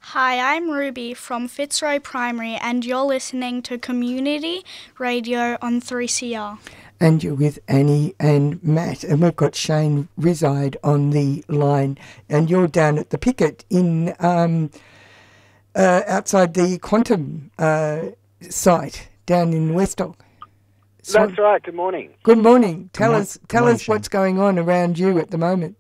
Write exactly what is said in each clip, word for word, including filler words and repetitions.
Hi, I'm Ruby from Fitzroy Primary and you're listening to Community Radio on three C R. And you're with Annie and Matt, and we've got Shane Rizide on the line, and you're down at the picket in um, uh, outside the Quantum uh, site down in Westdock. So, That's right. Good morning. Good morning. Tell Good us, morning. tell Good morning, us what's going on around you at the moment.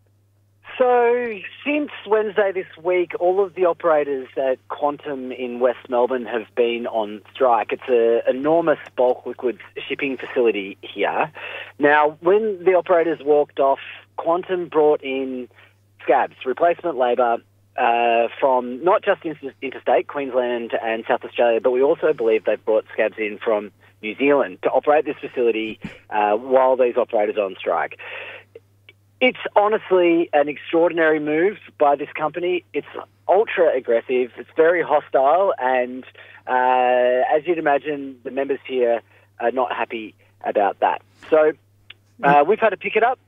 So, since Wednesday this week, all of the operators at Quantum in West Melbourne have been on strike. It's an enormous bulk liquids shipping facility here. Now, when the operators walked off, Quantum brought in scabs, replacement labour, uh, from not just inter- interstate, Queensland and South Australia, but we also believe they've brought scabs in from New Zealand to operate this facility uh, while these operators are on strike. It's honestly an extraordinary move by this company. It's ultra aggressive. It's very hostile. And uh, as you'd imagine, the members here are not happy about that. So uh, we've had to pick it up.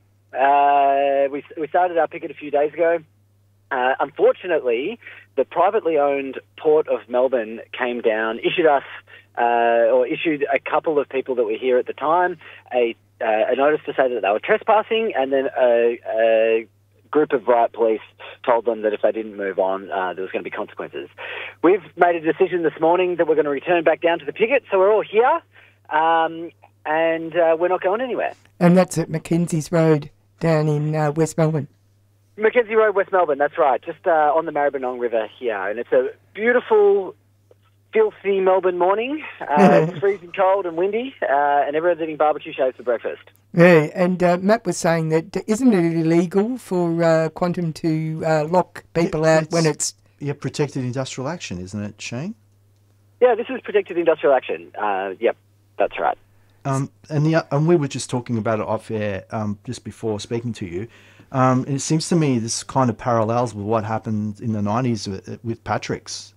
Uh, we, we started our picket a few days ago. Uh, unfortunately, the privately owned Port of Melbourne came down, issued us, uh, or issued a couple of people that were here at the time, a Uh, a notice to say that they were trespassing, and then a, a group of riot police told them that if they didn't move on, uh, there was going to be consequences. We've made a decision this morning that we're going to return back down to the picket, so we're all here, um, and uh, we're not going anywhere. And that's at Mackenzie's Road down in uh, West Melbourne. Mackenzie Road, West Melbourne, that's right, just uh, on the Maribyrnong River here, and it's a beautiful, filthy Melbourne morning. Uh, it's freezing cold and windy, uh, and everyone's eating barbecue shaves for breakfast. Yeah, and uh, Matt was saying that isn't it illegal for uh, Quantum to uh, lock people out when it's... Yeah, protected industrial action, isn't it, Shane? Yeah, this is protected industrial action. Uh, yep, that's right. Um, and the and we were just talking about it off air um, just before speaking to you. Um, and it seems to me this kind of parallels with what happened in the nineties with, with Patrick's.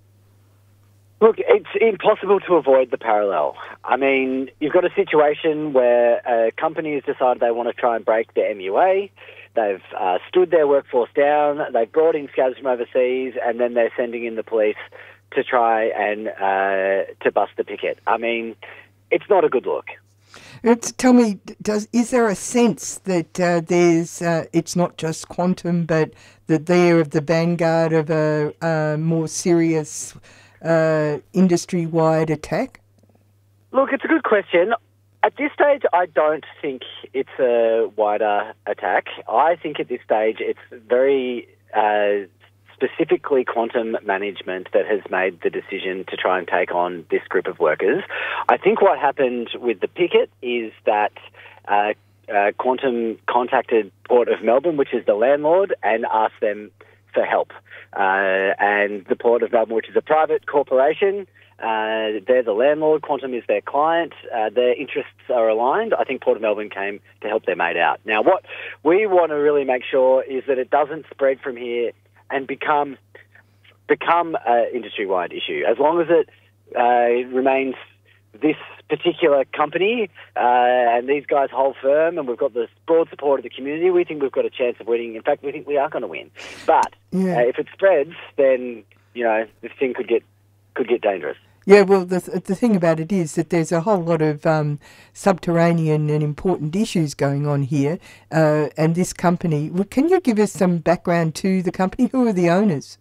Look, it's impossible to avoid the parallel. I mean, you've got a situation where a company has decided they want to try and break the M U A. They've uh, stood their workforce down. They've brought in scabs from overseas, and then they're sending in the police to try and uh, to bust the picket. I mean, it's not a good look. It's, tell me, does is there a sense that uh, there's uh, it's not just Quantum, but that they're of the vanguard of a, a more serious uh, industry-wide attack? Look, it's a good question. At this stage, I don't think it's a wider attack. I think at this stage it's very uh, specifically Quantum management that has made the decision to try and take on this group of workers. I think what happened with the picket is that uh, uh, Quantum contacted Port of Melbourne, which is the landlord, and asked them for help. Uh, and the Port of Melbourne, which is a private corporation, uh, they're the landlord, Quantum is their client, uh, their interests are aligned. I think Port of Melbourne came to help their mate out. Now, what we want to really make sure is that it doesn't spread from here and become become an industry-wide issue. As long as it uh, remains this particular company uh, and these guys hold firm and we've got the broad support of the community, we think we've got a chance of winning. In fact, we think we are going to win. But Yeah. uh, if it spreads, then, you know, this thing could get could get dangerous. Yeah, well, the the thing about it is that there's a whole lot of um, subterranean and important issues going on here, uh, and this company. Well, can you give us some background to the company? Who are the owners?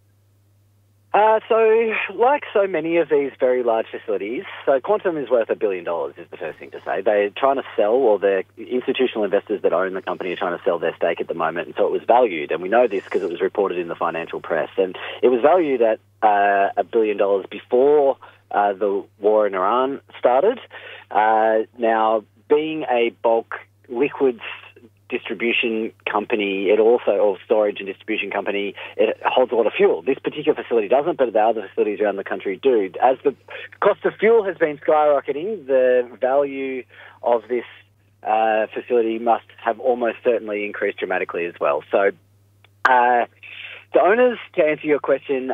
Uh, so, like so many of these very large facilities, so Quantum is worth a billion dollars is the first thing to say. They're trying to sell, or the institutional investors that own the company are trying to sell their stake at the moment, and so it was valued, and we know this because it was reported in the financial press, and it was valued at uh, a billion dollars before uh, the war in Iran started. Uh, now, being a bulk liquids distribution company, it also, or storage and distribution company, it holds a lot of fuel. This particular facility doesn't, but the other facilities around the country do. As the cost of fuel has been skyrocketing, the value of this uh, facility must have almost certainly increased dramatically as well. So uh, the owners, to answer your question,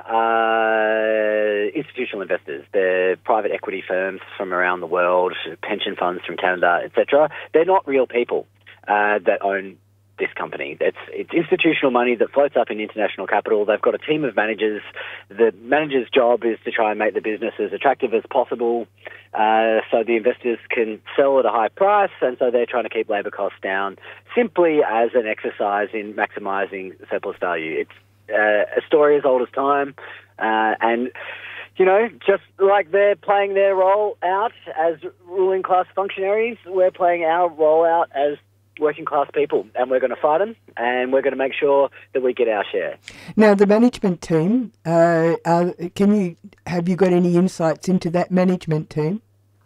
are institutional investors. They're private equity firms from around the world, pension funds from Canada, et cetera. They're not real people Uh, that own this company. It's it's institutional money that floats up in international capital. They've got a team of managers. The manager's job is to try and make the business as attractive as possible, uh, so the investors can sell at a high price, and so they're trying to keep labour costs down simply as an exercise in maximising surplus value. It's uh, a story as old as time, uh, and you know, just like they're playing their role out as ruling class functionaries, we're playing our role out as working class people, and we're going to fight them, and we're going to make sure that we get our share. Now, the management team, uh, uh, can you have you got any insights into that management team?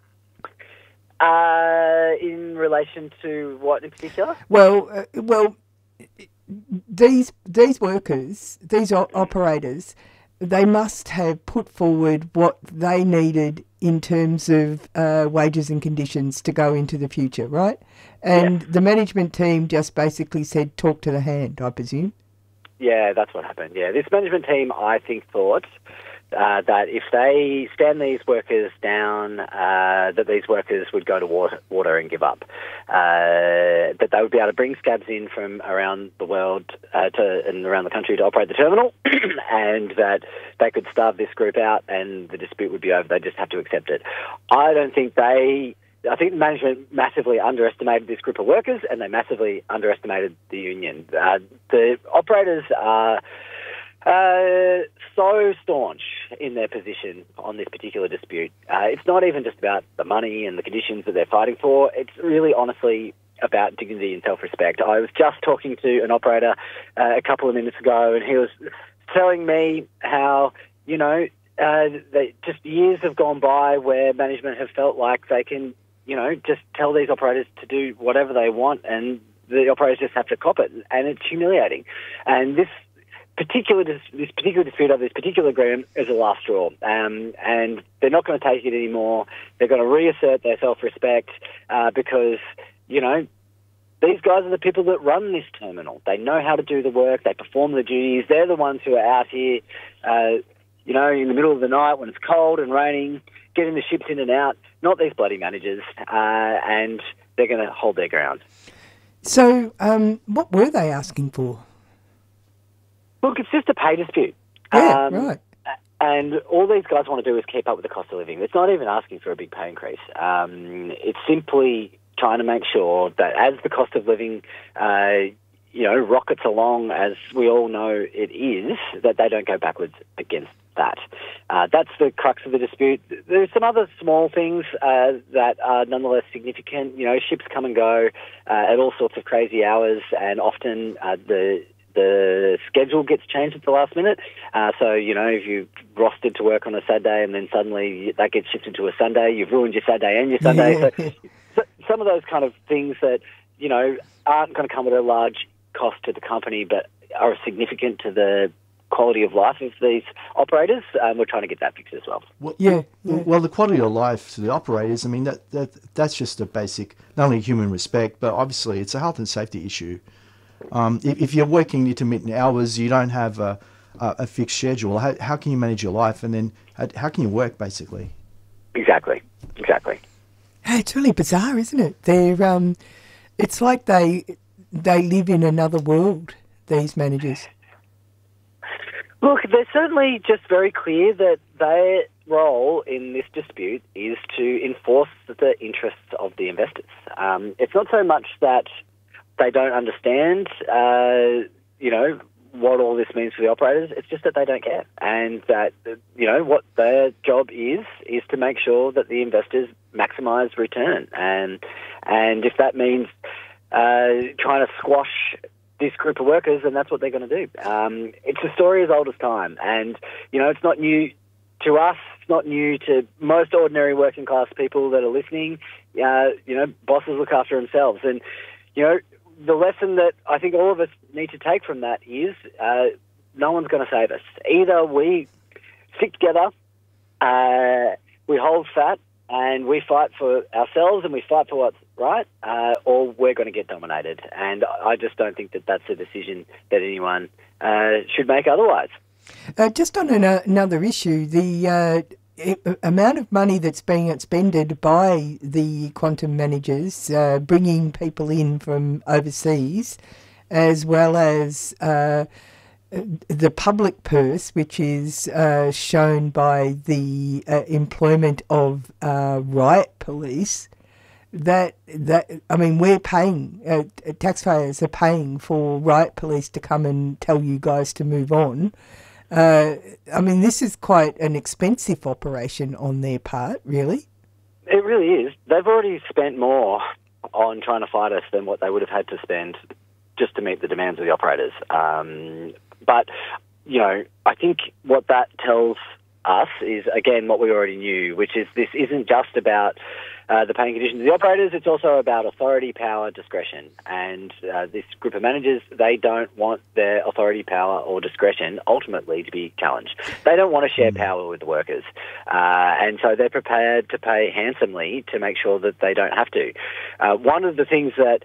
Uh, in relation to what in particular? Well, uh, well, these these workers, these o- operators, they must have put forward what they needed in terms of uh, wages and conditions to go into the future, right? And yeah. The management team just basically said, talk to the hand, I presume. Yeah, that's what happened. Yeah, this management team, I think, thought uh, that if they stand these workers down, uh, that these workers would go to water, water and give up. Uh, that they would be able to bring scabs in from around the world uh, to and around the country to operate the terminal, and that they could starve this group out and the dispute would be over. They just have to accept it. I don't think they... I think management massively underestimated this group of workers, and they massively underestimated the union. Uh, the operators are uh, so staunch in their position on this particular dispute. Uh, it's not even just about the money and the conditions that they're fighting for. It's really, honestly, about dignity and self-respect. I was just talking to an operator uh, a couple of minutes ago, and he was telling me how, you know, uh, they, just years have gone by where management have felt like they can, you know, just tell these operators to do whatever they want, and the operators just have to cop it, and it's humiliating. And this particular dis- this particular dispute over this particular agreement is a last straw, um, and they're not going to take it anymore. They're going to reassert their self-respect uh, because, you know, these guys are the people that run this terminal. They know how to do the work. They perform the duties. They're the ones who are out here, uh, you know, in the middle of the night when it's cold and raining, getting the ships in and out, not these bloody managers, uh, and they're going to hold their ground. So um, what were they asking for? Look, it's just a pay dispute. Yeah, um, right. And all these guys want to do is keep up with the cost of living. It's not even asking for a big pay increase. Um, it's simply trying to make sure that as the cost of living, uh, you know, rockets along, as we all know it is, that they don't go backwards against that. Uh, that's the crux of the dispute. There's some other small things uh, that are nonetheless significant. You know, ships come and go uh, at all sorts of crazy hours, and often uh, the the schedule gets changed at the last minute. Uh, so, you know, if you rostered to work on a Saturday and then suddenly that gets shifted to a Sunday, you've ruined your Saturday and your Sunday. Yeah. So, so some of those kind of things that, you know, aren't going to come at a large cost to the company but are significant to the quality of life of these operators, um, we're trying to get that fixed as well. Well, yeah, well, yeah. well, the quality of life to the operators, I mean, that, that that's just a basic, not only human respect, but obviously it's a health and safety issue. Um, if, if you're working intermittent hours, you don't have a, a, a fixed schedule. How, how can you manage your life, and then how, how can you work, basically? Exactly, exactly. Hey, it's really bizarre, isn't it? They're, um, it's like they they live in another world, these managers. Look, they're certainly just very clear that their role in this dispute is to enforce the interests of the investors. Um, it's not so much that they don't understand, uh, you know, what all this means for the operators. It's just that they don't care. And that, you know, what their job is, is to make sure that the investors maximise return. And, and if that means uh, trying to squash this group of workers, and that's what they're going to do. Um, it's a story as old as time, and you know it's not new to us. It's not new to most ordinary working class people that are listening. Uh, you know, bosses look after themselves, and you know the lesson that I think all of us need to take from that is uh, no one's going to save us. Either we stick together, uh, we hold fat, and we fight for ourselves and we fight for what's right, uh, or we're going to get dominated. And I just don't think that that's a decision that anyone uh, should make otherwise. Uh, just on an, uh, another issue, the uh, i- amount of money that's being expended by the quantum managers, uh, bringing people in from overseas, as well as uh, the public purse, which is uh, shown by the uh, employment of uh, riot police. That that I mean, we're paying uh, taxpayers are paying for riot police to come and tell you guys to move on. Uh, I mean, this is quite an expensive operation on their part, really. It really is. They've already spent more on trying to fight us than what they would have had to spend just to meet the demands of the operators. Um, but you know, I think what that tells us is, again, what we already knew, which is this isn't just about uh, the paying conditions of the operators, it's also about authority, power, discretion. And uh, this group of managers, they don't want their authority, power or discretion ultimately to be challenged. They don't want to share power with the workers. Uh, and so they're prepared to pay handsomely to make sure that they don't have to. Uh, one of the things that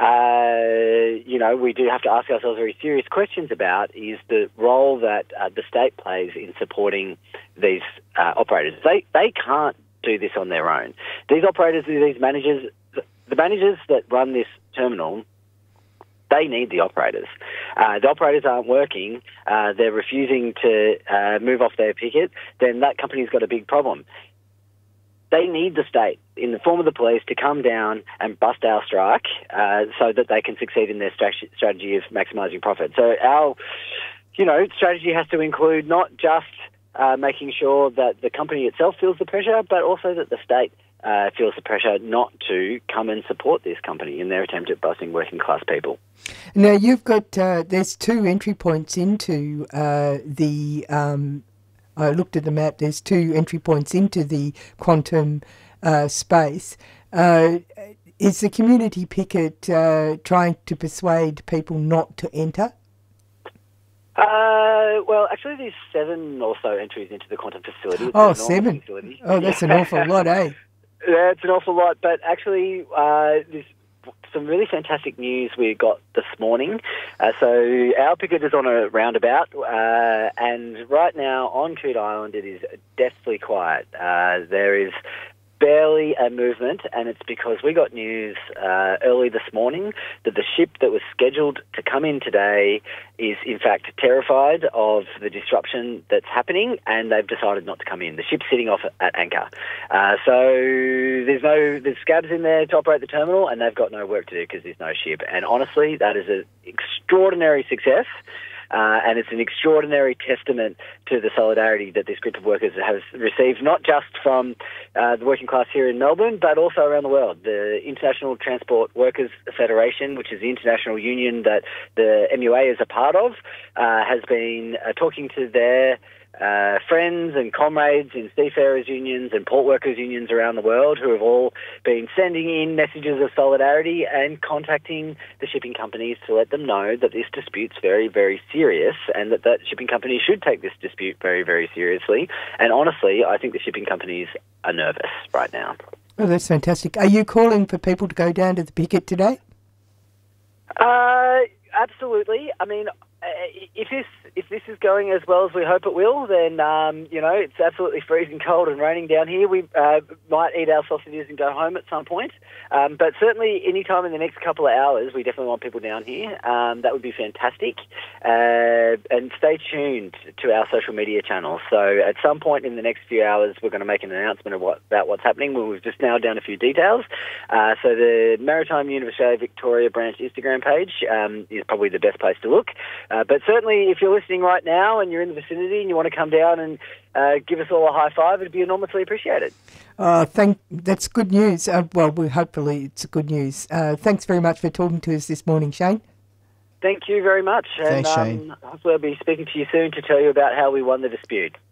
Uh, you know, we do have to ask ourselves very serious questions about is the role that uh, the state plays in supporting these uh, operators. They they can't do this on their own. These operators, these managers, the managers that run this terminal, they need the operators. Uh, the operators aren't working, uh, they're refusing to uh, move off their picket, then that company's got a big problem. They need the state, in the form of the police, to come down and bust our strike uh, so that they can succeed in their strat- strategy of maximising profit. So our, you know, strategy has to include not just uh, making sure that the company itself feels the pressure, but also that the state uh, feels the pressure not to come and support this company in their attempt at busting working class people. Now, you've got, uh, there's two entry points into uh, the... Um I looked at the map. There's two entry points into the quantum uh, space. Uh, is the community picket uh, trying to persuade people not to enter? Uh, well, actually, there's seven or so entries into the quantum facility. It's oh, seven. Facility. Oh, that's an awful lot, eh? Yeah, it's an awful lot. But actually, uh, there's some really fantastic news we got this morning. Uh, so our picket is on a roundabout, uh, and right now on Coot Island it is deathly quiet. Uh, there is barely a movement, and it's because we got news uh, early this morning that the ship that was scheduled to come in today is in fact terrified of the disruption that's happening, and they've decided not to come in. The ship's sitting off at anchor. Uh, so there's no there's scabs in there to operate the terminal, and they've got no work to do because there's no ship. And honestly, that is an extraordinary success. Uh, and it's an extraordinary testament to the solidarity that this group of workers has received, not just from uh, the working class here in Melbourne, but also around the world. The International Transport Workers Federation, which is the international union that the M U A is a part of, uh, has been uh, talking to their Uh, friends and comrades in seafarers unions and port workers unions around the world who have all been sending in messages of solidarity and contacting the shipping companies to let them know that this dispute's very, very serious and that that shipping company should take this dispute very, very seriously. And honestly, I think the shipping companies are nervous right now. Oh, that's fantastic. Are you calling for people to go down to the picket today? Uh, absolutely. I mean, if this if this is going as well as we hope it will, then um, you know, it's absolutely freezing cold and raining down here. We uh, might eat our sausages and go home at some point. Um, but certainly, any time in the next couple of hours, we definitely want people down here. Um, that would be fantastic. Uh, and stay tuned to our social media channels. So at some point in the next few hours, we're going to make an announcement of what, about what's happening. We've just nailed down a few details. Uh, so the Maritime Union of Australia Victoria branch Instagram page um, is probably the best place to look. Uh, but certainly, if you're listening right now and you're in the vicinity and you want to come down and uh, give us all a high five, it'd be enormously appreciated. Uh, thank. That's good news. Uh, well, we hopefully it's good news. Uh, thanks very much for talking to us this morning, Shane. Thank you very much. Thanks, and, Shane. Um, hopefully I'll be speaking to you soon to tell you about how we won the dispute.